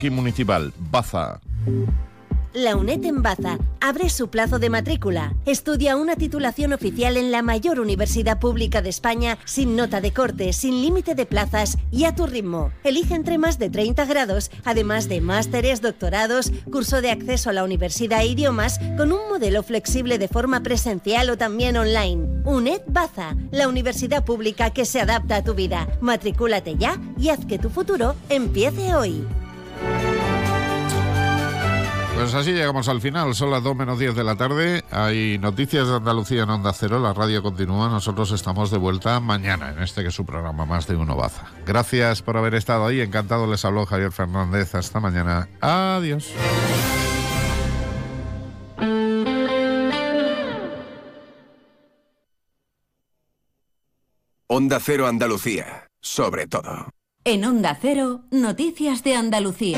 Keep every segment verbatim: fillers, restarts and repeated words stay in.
Municipal, Baza. La UNED en Baza abre su plazo de matrícula. Estudia una titulación oficial en la mayor universidad pública de España, sin nota de corte, sin límite de plazas y a tu ritmo. Elige entre más de treinta grados, además de másteres, doctorados, curso de acceso a la universidad e idiomas, con un modelo flexible de forma presencial o también online. UNED Baza, la universidad pública que se adapta a tu vida. Matricúlate ya y haz que tu futuro empiece hoy. Pues así llegamos al final, son las dos menos diez de la tarde, hay noticias de Andalucía en Onda Cero, la radio continúa, nosotros estamos de vuelta mañana en este que es su programa Más de Uno Baza. Gracias por haber estado ahí, encantado, les habló Javier Fernández, hasta mañana, adiós. Onda Cero Andalucía, sobre todo. En Onda Cero, noticias de Andalucía.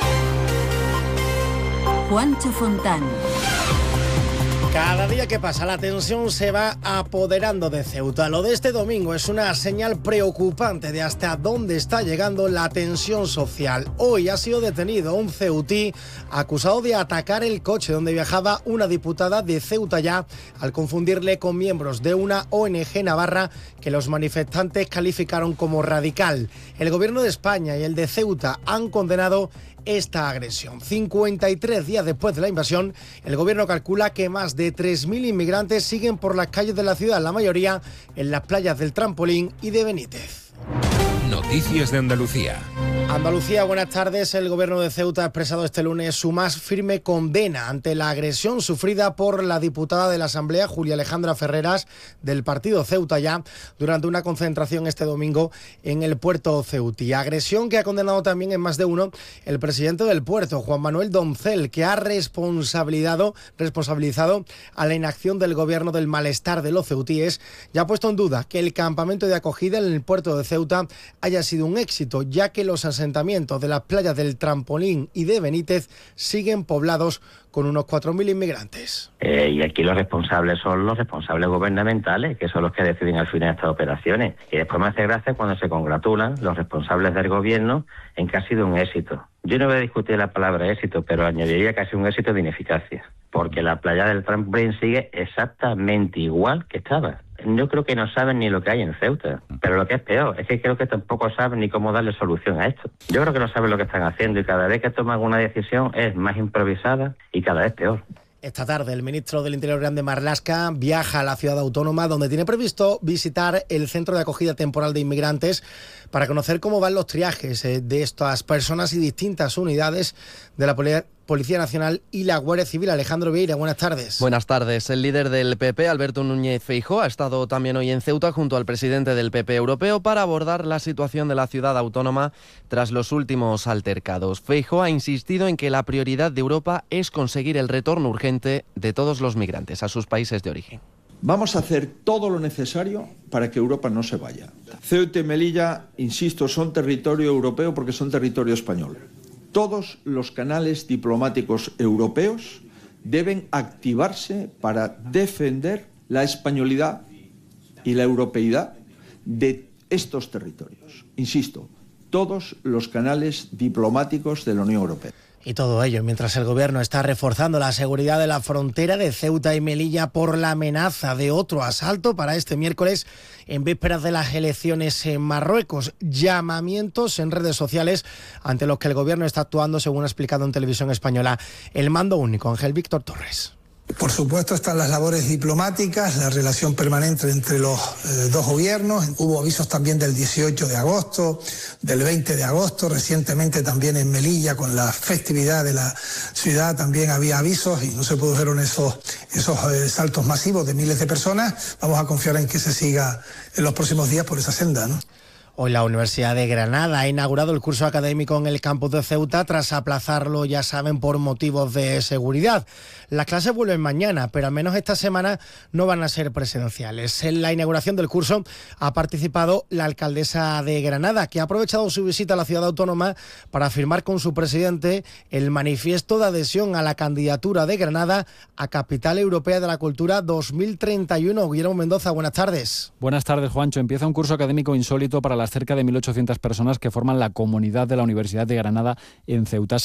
Juancho Fontán. Cada día que pasa la tensión se va apoderando de Ceuta. Lo de este domingo es una señal preocupante de hasta dónde está llegando la tensión social. Hoy ha sido detenido un ceutí acusado de atacar el coche donde viajaba una diputada de Ceuta Ya al confundirle con miembros de una O N G navarra que los manifestantes calificaron como radical. El gobierno de España y el de Ceuta han condenado esta agresión. cincuenta y tres días después de la invasión, el gobierno calcula que más de tres mil inmigrantes siguen por las calles de la ciudad, la mayoría en las playas del Trampolín y de Benítez. Noticias de Andalucía. Andalucía, buenas tardes. El gobierno de Ceuta ha expresado este lunes su más firme condena ante la agresión sufrida por la diputada de la Asamblea, Julia Alejandra Ferreras, del partido Ceuta Ya, durante una concentración este domingo en el puerto ceutí. Agresión que ha condenado también en más de uno el presidente del puerto, Juan Manuel Doncel, que ha responsabilizado, responsabilizado a la inacción del gobierno del malestar de los ceutíes y ha puesto en duda que el campamento de acogida en el puerto de Ceuta haya sido un éxito, ya que los asentamientos de las playas del Trampolín y de Benítez siguen poblados con unos cuatro mil inmigrantes. Eh, y aquí los responsables son los responsables gubernamentales, que son los que deciden al final estas operaciones. Y después me hace gracia cuando se congratulan los responsables del gobierno en que ha sido un éxito. Yo no voy a discutir la palabra éxito, pero añadiría que ha sido un éxito de ineficacia, porque la playa del Trampolín sigue exactamente igual que estaba. Yo creo que no saben ni lo que hay en Ceuta, pero lo que es peor es que creo que tampoco saben ni cómo darle solución a esto. Yo creo que no saben lo que están haciendo y cada vez que toman una decisión es más improvisada y cada vez peor. Esta tarde el ministro del Interior, Grande Marlaska, viaja a la ciudad autónoma donde tiene previsto visitar el centro de acogida temporal de inmigrantes para conocer cómo van los triajes de estas personas y distintas unidades de la Policía Policía Nacional y la Guardia Civil. Alejandro Vieira, buenas tardes. Buenas tardes. El líder del P P, Alberto Núñez Feijóo, ha estado también hoy en Ceuta junto al presidente del P P europeo para abordar la situación de la ciudad autónoma tras los últimos altercados. Feijóo ha insistido en que la prioridad de Europa es conseguir el retorno urgente de todos los migrantes a sus países de origen. Vamos a hacer todo lo necesario para que Europa no se vaya. Ceuta y Melilla, insisto, son territorio europeo porque son territorio español. Todos los canales diplomáticos europeos deben activarse para defender la españolidad y la europeidad de estos territorios. Insisto, todos los canales diplomáticos de la Unión Europea. Y todo ello mientras el gobierno está reforzando la seguridad de la frontera de Ceuta y Melilla por la amenaza de otro asalto para este miércoles en vísperas de las elecciones en Marruecos. Llamamientos en redes sociales ante los que el gobierno está actuando, según ha explicado en Televisión Española el mando único, Ángel Víctor Torres. Por supuesto están las labores diplomáticas, la relación permanente entre los eh, dos gobiernos. Hubo avisos también del dieciocho de agosto, del veinte de agosto, recientemente también en Melilla con la festividad de la ciudad también había avisos y no se produjeron esos, esos eh, saltos masivos de miles de personas. Vamos a confiar en que se siga en los próximos días por esa senda, ¿no? Hoy la Universidad de Granada ha inaugurado el curso académico en el campus de Ceuta tras aplazarlo, ya saben, por motivos de seguridad. Las clases vuelven mañana, pero al menos esta semana no van a ser presenciales. En la inauguración del curso ha participado la alcaldesa de Granada, que ha aprovechado su visita a la ciudad autónoma para firmar con su presidente el manifiesto de adhesión a la candidatura de Granada a Capital Europea de la Cultura dos mil treinta y uno. Guillermo Mendoza, buenas tardes. Buenas tardes, Juancho. Empieza un curso académico insólito para la las cerca de mil ochocientas personas que forman la comunidad de la Universidad de Granada en Ceuta.